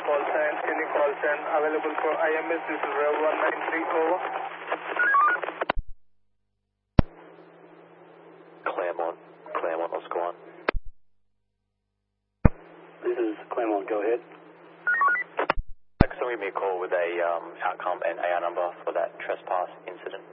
call sign, any call sign available for IMS, this is Rev 193, over. Claremont, what's going on? This is Claremont, go ahead. Someone give me a call with a outcome and AR number for that trespass incident.